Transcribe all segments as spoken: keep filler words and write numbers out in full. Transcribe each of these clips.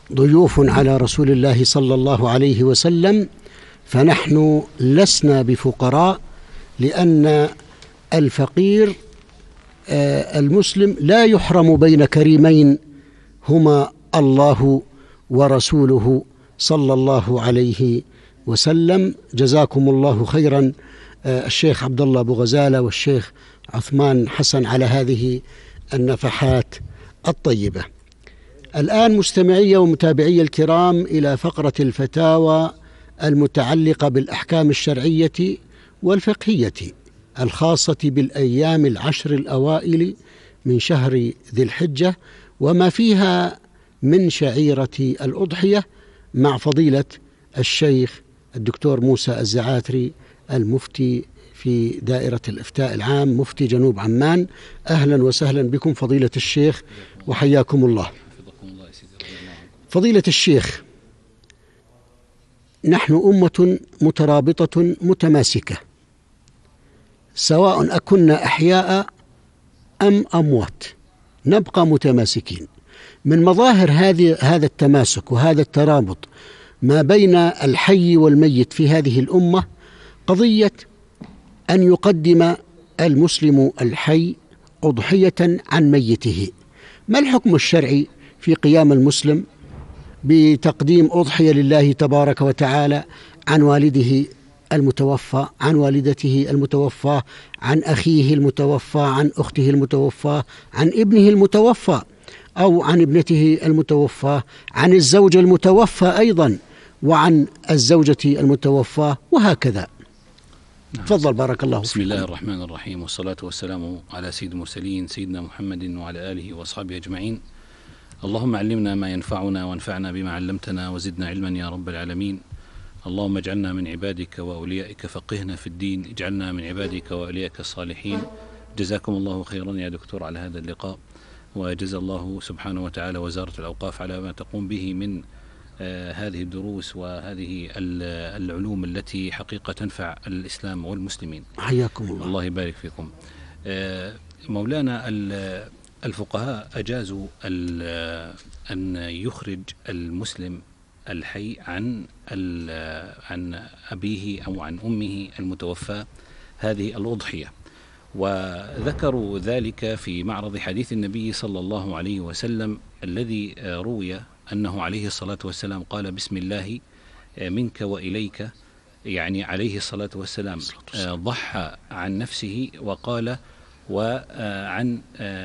ضيوف على رسول الله صلى الله عليه وسلم، فنحن لسنا بفقراء، لأن الفقير المسلم لا يحرم بين كريمين هما الله ورسوله صلى الله عليه وسلم. جزاكم الله خيرا الشيخ عبد الله أبو غزالة والشيخ عثمان حسن على هذه النفحات الطيبة. الآن مستمعي ومتابعي الكرام إلى فقرة الفتاوى المتعلقة بالأحكام الشرعية والفقهية الخاصة بالأيام العشر الأوائل من شهر ذي الحجة وما فيها من شعيرة الأضحية، مع فضيلة الشيخ الدكتور موسى الزعاتري المفتي في دائرة الإفتاء العام مفتي جنوب عمان. أهلا وسهلا بكم فضيلة الشيخ وحياكم الله. فضيلة الشيخ، نحن أمة مترابطة متماسكة، سواء أكنا أحياء أم أموات، نبقى متماسكين. من مظاهر هذه هذا التماسك وهذا الترابط ما بين الحي والميت في هذه الأمة قضية أن يقدم المسلم الحي أضحية عن ميته. ما الحكم الشرعي في قيام المسلم بتقديم أضحية لله تبارك وتعالى عن والده المتوفى، عن والدته المتوفى، عن أخيه المتوفى، عن أخته المتوفى، عن ابنه المتوفى أو عن ابنته المتوفى، عن الزوج المتوفى أيضا وعن الزوجة المتوفى، وهكذا؟ نعم. تفضل بارك الله بسم فيكم. الله الرحمن الرحيم، والصلاة والسلام على سيد المرسلين سيدنا محمد وعلى آله وأصحابه أجمعين. اللهم علمنا ما ينفعنا وانفعنا بما علمتنا وزدنا علما يا رب العالمين. اللهم اجعلنا من عبادك وأوليائك، فقهنا في الدين، اجعلنا من عبادك وأوليائك الصالحين. جزاكم الله خيرا يا دكتور على هذا اللقاء، وجزا الله سبحانه وتعالى وزارة الأوقاف على ما تقوم به من آه هذه الدروس وهذه العلوم التي حقيقة تنفع الإسلام والمسلمين. حياكم الله. الله يبارك فيكم. آه مولانا، الفقهاء أجازوا أن يخرج المسلم الحي عن عن أبيه أو عن أمه المتوفى هذه الأضحية، وذكروا ذلك في معرض حديث النبي صلى الله عليه وسلم الذي روي أنه عليه الصلاة والسلام قال: بسم الله منك وإليك، يعني عليه الصلاة والسلام ضحى عن نفسه وقال وعن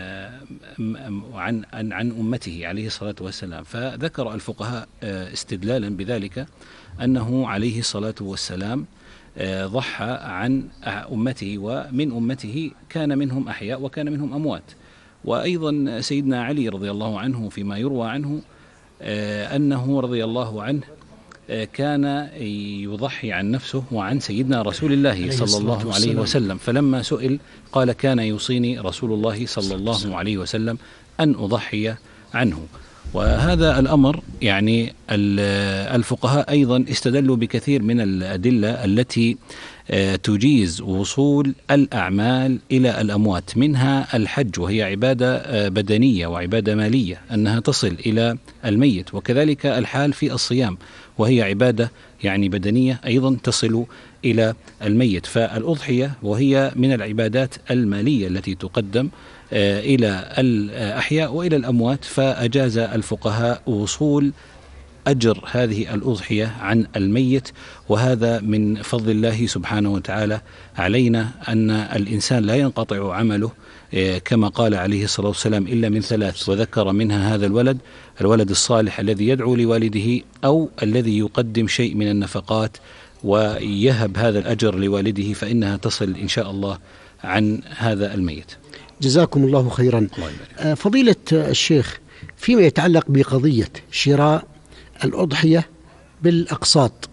عن عن عن أمته عليه الصلاة والسلام. فذكر الفقهاء استدلالا بذلك أنه عليه الصلاة والسلام ضحى عن أمته، ومن أمته كان منهم أحياء وكان منهم أموات. وأيضا سيدنا علي رضي الله عنه فيما يروى عنه أنه رضي الله عنه كان يضحي عن نفسه وعن سيدنا رسول الله صلى الله عليه وسلم، فلما سئل قال: كان يوصيني رسول الله صلى الله عليه وسلم أن أضحي عنه. وهذا الأمر يعني الفقهاء أيضا استدلوا بكثير من الأدلة التي تجيز وصول الأعمال إلى الأموات، منها الحج وهي عبادة بدنية وعبادة مالية أنها تصل إلى الميت، وكذلك الحال في الصيام وهي عبادة يعني بدنية أيضا تصل إلى الميت. فالأضحية وهي من العبادات المالية التي تقدم إلى الأحياء وإلى الأموات، فأجاز الفقهاء وصول أجر هذه الأضحية عن الميت. وهذا من فضل الله سبحانه وتعالى علينا، أن الإنسان لا ينقطع عمله كما قال عليه الصلاة والسلام إلا من ثلاث، وذكر منها هذا الولد الولد الصالح الذي يدعو لوالده، أو الذي يقدم شيء من النفقات ويهب هذا الأجر لوالده، فإنها تصل إن شاء الله عن هذا الميت. جزاكم الله خيرا. الله فضيلة الشيخ، فيما يتعلق بقضية شراء الأضحية بالأقساط،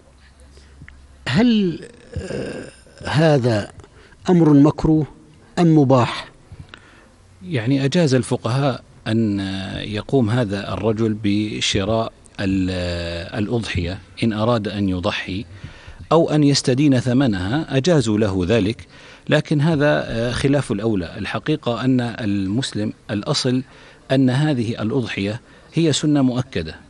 هل هذا أمر مكروه أم مباح؟ يعني أجاز الفقهاء أن يقوم هذا الرجل بشراء الأضحية إن أراد أن يضحي أو أن يستدين ثمنها، أجازوا له ذلك، لكن هذا خلاف الأولى. الحقيقة أن المسلم الأصل أن هذه الأضحية هي سنة مؤكدة،